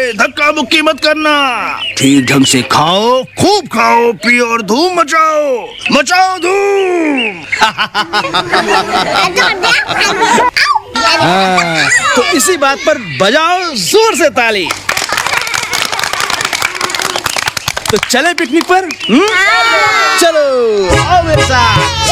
धक्का मुक्की मत करना, ठीक ढंग से खाओ, खूब खाओ, पियो और धूम मचाओ, मचाओ धूम। हाँ, तो इसी बात पर बजाओ जोर से ताली। तो चले पिकनिक पर? चलो आओ मेरे साथ।